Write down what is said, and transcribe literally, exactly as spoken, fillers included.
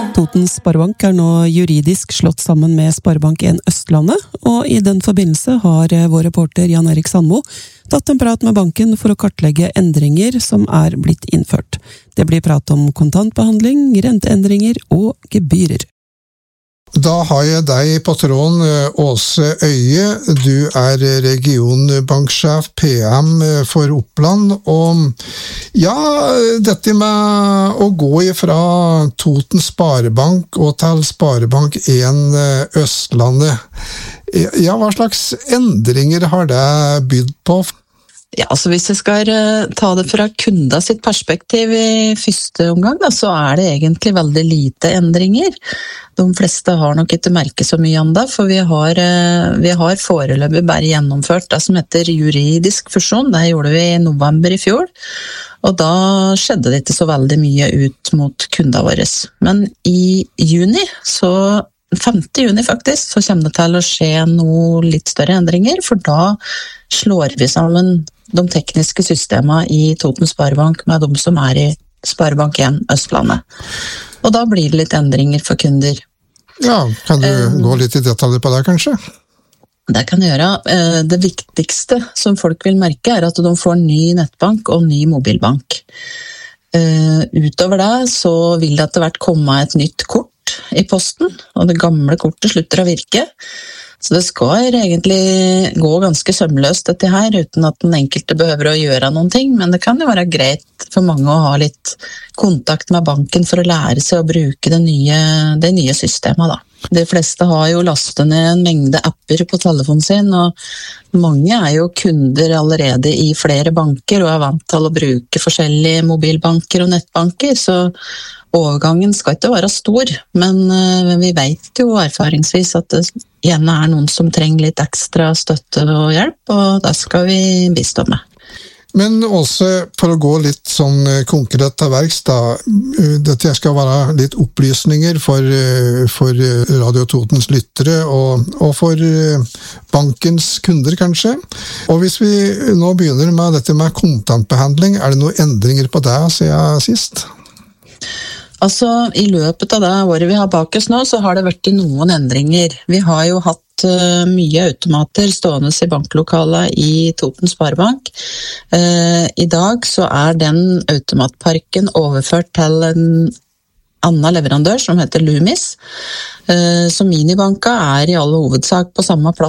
Toten Sparebank er nå juridisk slått sammen med Sparebank en Østlandet, og i den forbindelse har vår reporter Jan Erik Sandmo tatt en prat med banken for å kartlegge endringer som er blitt innført. Det blir prat om kontantbehandling, renteendringer og gebyrer. Da har jeg deg på tråden, Åse Øye. Du er regionbanksjef P M for Oppland, og ja, dette med å gå ifra Toten Sparebank og til Sparebank en Østlandet, ja, hva slags endringer har det bydd på? Ja, altså hvis jeg skal ta det fra kunda sitt perspektiv i første omgang, da, så er det egentlig veldig lite endringer. De fleste har nok ikke merket så mye enda, for vi har, vi har foreløpig bare gjennomført det som heter juridisk fusjon. Det gjorde vi i november i fjor, og da skjedde det ikke så veldig mye ut mot kundene våre. Men i juni, så femte juni faktisk, så kommer det til å skje noe litt større endringer, for da slår vi sammen de tekniske systemene i Toten Sparebank med de som er i Sparebank en Østlandet. Og da blir det litt endringer for kunder. Ja, kan du um, gå litt i detaljer på det, kanskje? Det kan jeg gjøre. Det viktigste som folk vil merke er at de får ny nettbank og ny mobilbank. Utover det så vil det etter hvert komme et nytt kort i posten, og det gamle kortet slutter å virke. Så det skal egentlig gå ganske sømløst dette her, uten at den enkelte behøver å gjøre noen ting, men det kan jo være greit for mange å ha litt kontakt med banken for å lære seg å bruke det nye, det nye systemet da. De fleste har jo lastet ned en mengde apper på telefonen sin, og mange er jo kunder allerede i flere banker og er vant til å bruke forskjellige mobilbanker og nettbanker, så overgangen skal ikke være stor, men vi vet jo erfaringsvis at det gjerne er noen som trenger litt ekstra støtte og hjelp, og det skal vi bistå med. Men også for å gå litt sånn konkret til verks da, dette skal være litt opplysninger for, for Radio Totens lyttere og, og for bankens kunder kanskje. Og hvis vi nå begynner med dette med kontantbehandling, er det noen endringer på det siden sist? Altså, i løpet av det året vi har bak oss nå, så har det vært noen endringer. Vi har jo hatt uh, mye automater stående i banklokalet i Toten Sparebank. Uh, I dag så er den automatparken overført til en annen leverandør som heter Lumis. Uh, så minibanka er i alle hovedsak på samme plass